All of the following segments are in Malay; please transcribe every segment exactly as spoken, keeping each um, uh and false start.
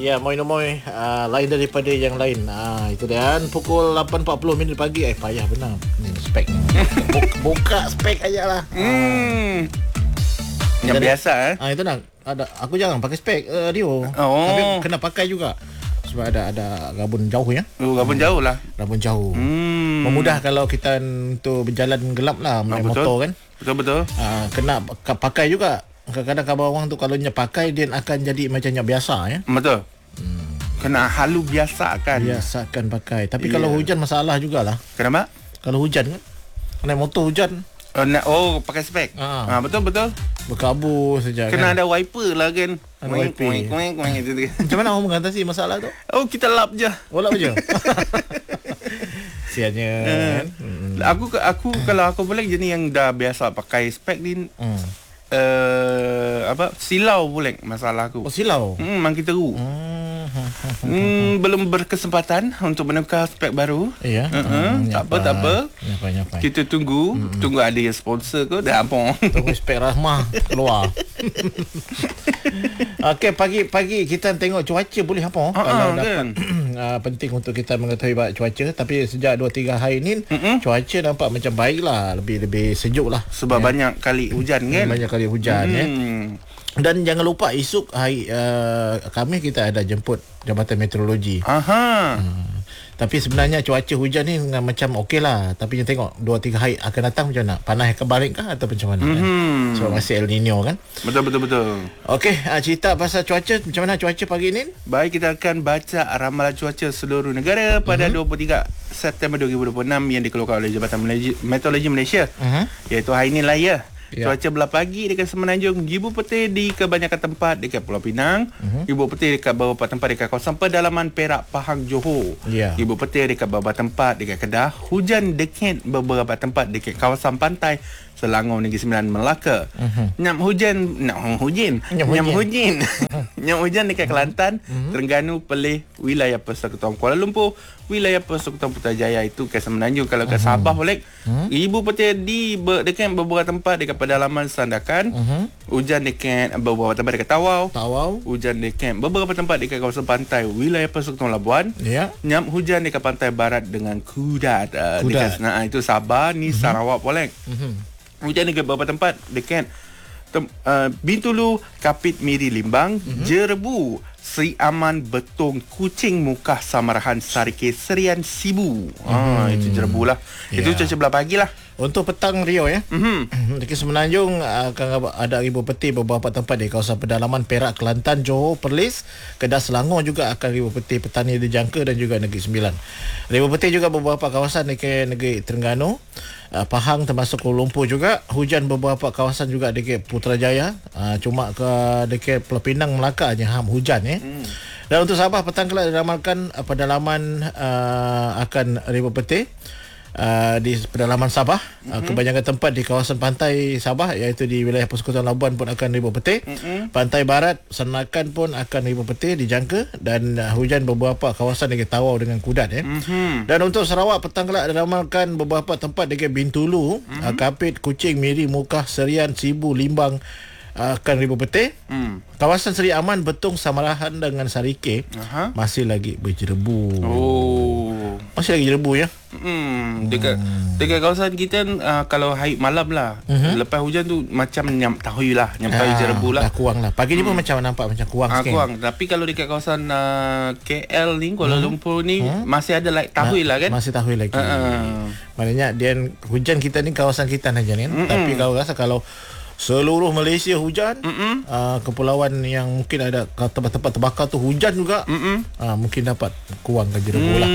Ya, Moi Moi uh, lain daripada yang lain. Ah, uh, itu dan pukul lapan empat puluh minit pagi. Eh, payah benar. Ni spek. Buka, buka spek aja lah. Hmm. Yang dan biasa eh. Ah, itu nak ada aku jangan pakai spek uh, Rio. Oh. Tapi kena pakai juga. Sebab ada ada rabun jauh ya. Oh, rabun jauh lah. Rabun jauh. Hmm. Memudah kalau kita untuk berjalan gelap lah naik oh, motor kan. Betul betul. Ah, kena pakai juga. Kadang-kadang kabar orang tu kalau nyak pakai dia akan jadi macam nyak biasa ya. Betul. Hmm. Kena halu biasakan. Biasakan pakai. Tapi yeah. kalau hujan masalah jugalah. Kenapa? Kalau hujan kan. Naik motor hujan. Oh, na- oh pakai spek. Ah. Ha, betul betul. Berkabur saja. Kena kan? ada wiper lah kan. Ada wiper. Macam mana orang mengatasi masalah tu? Oh, kita lap je. Oh, lap je. Sianya. Uh, hmm. Aku aku kalau aku boleh jenis yang dah biasa pakai spek ni. Hmm. Uh, apa silau boleh masalah aku. Oh, silau. Hmm, memang kita ru. Hmm. hmm, belum berkesempatan untuk menukar spek baru. Iya. Uh-huh. Hmm, tak apa tak apa. Nyapa, nyapa. Kita tunggu, hmm. tunggu ada yang sponsor ke dah apa. Tunggu spek Rahmah keluar. Okey, pagi-pagi kita tengok cuaca boleh apa? Uh-huh, kalau dapat kan? uh, penting untuk kita mengetahui baik cuaca, tapi sejak dua tiga hari ni uh-huh. cuaca nampak macam baiklah, lebih-lebih sejuk lah. Sebab ya. banyak kali hujan kan? Banyak kali hujan hmm. ya. Dan jangan lupa esok hari uh, kami kita ada jemput Jabatan Meteorologi. Aha. Hmm. Tapi sebenarnya cuaca hujan ni macam okey lah. Tapi yang tengok dua tiga hari akan datang macam mana? Panas ke balik kah atau macam mana? Mm-hmm. Kan? Sebab masih El Nino kan? Betul betul betul. Okey, uh, cerita pasal cuaca, macam mana cuaca pagi ni? Baik, kita akan baca ramalan cuaca seluruh negara pada mm-hmm. dua puluh tiga September dua ribu dua puluh enam yang dikeluarkan oleh Jabatan Meteorologi Malaysia. Mm-hmm. Iaitu hari ni lah ya. Ya. Cuaca belah pagi dekat Semenanjung, Ibu Putih di kebanyakan tempat dekat Pulau Pinang, uh-huh. Ibu Putih dekat beberapa tempat dekat kawasan pedalaman Perak, Pahang, Johor. Ya. Ibu Putih dekat beberapa tempat dekat Kedah, hujan dekat beberapa tempat dekat kawasan pantai Selangor, Negeri Sembilan, Melaka. Uh-huh. Nyam hujan, nak hujan. Nyam hujan. Nyam hujan dekat Kelantan, uh-huh. Terengganu, Perlis, wilayah Persekutuan Kuala Lumpur, wilayah Persekutuan Putrajaya itu ke Semenanjung. Kalau ke uh-huh. Sabah boleh. Uh-huh. Ibu Putih di dekat beberapa tempat dekat pedalaman Sandakan, uh-huh. hujan dekat beberapa tempat dekat Tawau. Tawau. Hujan dekat beberapa tempat dekat kawasan pantai wilayah Persekutuan Labuan. Ya. Nyam hujan dekat pantai barat dengan Kudat. Uh, Kudat. Dekat, nah, itu Sabah ni uh-huh. Sarawak boleh. Uh-huh. Hujan dekat beberapa tempat dekat tem, uh, Bintulu, Kapit, Miri, Limbang, mm-hmm. Jerebu, Seri Aman, Betong, Kuching, Mukah, Samarahan, Sarike, Serian, Sibu. Mm-hmm. Ah, itu Jerebu lah. Yeah. Itu cuaca belah pagi lah. Untuk petang Rio ya. Mm-hmm. Dekat Semenanjung akan ada ribu peti beberapa tempat di kawasan pedalaman Perak, Kelantan, Johor, Perlis, Kedah, Selangor juga akan ribu peti petani dijangka dan juga Negeri Sembilan. Ribu peti juga beberapa kawasan di Negeri Terengganu, Uh, Pahang termasuk Kuala Lumpur juga. Hujan beberapa kawasan juga dekat Putrajaya. Uh, cuma ke dekat Pulau Pinang, Melaka je ham hujan eh. Hmm. Dan untuk Sabah petang kelak diramalkan uh, pedalaman uh, akan ribu peti. Uh, di pedalaman Sabah, mm-hmm. uh, kebanyakan tempat di kawasan pantai Sabah iaitu di wilayah Persekutuan Labuan pun akan ribu peti. Mm-hmm. Pantai Barat, Senakan pun akan ribu peti dijangka dan uh, hujan beberapa kawasan dekat Tawau dengan Kudat ya. Mm-hmm. Dan untuk Sarawak petang kelak diramalkan beberapa tempat dekat Bintulu, mm-hmm. uh, Kapit, Kuching, Miri, Mukah, Serian, Sibu, Limbang uh, akan ribu peti. Mm. Kawasan Seri Aman, Betong, Samarahan dengan Sarike uh-huh. masih lagi berjerebu. Oh. Masih lagi jerebu ya. Hmm, dekat hmm. dekat kawasan kita uh, kalau hari malam lah, uh-huh. lepas hujan tu macam nyam tahui lah, nyam tahui ah, jerebu lah. Dah kurang lah. Pagi ni hmm. pun macam nampak macam kurang ah, sikit. Kurang. Tapi kalau dekat kawasan uh, K L ni, Kuala hmm. Lumpur ni hmm. masih ada like tahui nah, lah kan? Masih tahui lagi. Uh-huh. Maknanya dia hujan kita ni kawasan kita saja kan. Uh-huh. Tapi kalau rasa kalau seluruh Malaysia hujan, uh, kepulauan yang mungkin ada tempat-tempat terbakar tu hujan juga, uh, mungkin dapat kurangkan jerebu lah.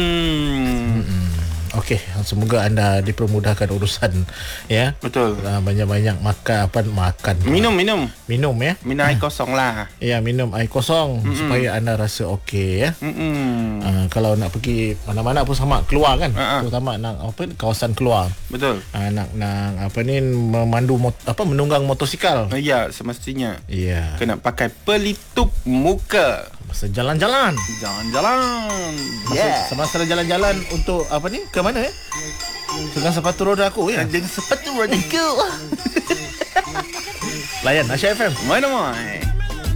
Mm. Okey, semoga anda dipermudahkan urusan ya. Betul. Uh, banyak-banyak makan apa makan. Minum minum. Minum ya. Minum air kosong lah. Ya, minum air kosong Mm-mm. supaya anda rasa okey ya. Uh, kalau nak pergi mana-mana pun sama keluar kan. Uh-huh. Terutama nak apa kawasan keluar. Betul. Uh, nak nak apa ni memandu mot, apa menunggang motosikal. Uh, ya, semestinya. Ya. Kena pakai pelitup muka. Masa jalan-jalan. Jalan-jalan. Yeah. Semasa jalan-jalan untuk apa ni? Ke mana ya? Dengan sepatu roda aku ya. Dengan sepatu roda aku. Layan Asia F M. Mana mai?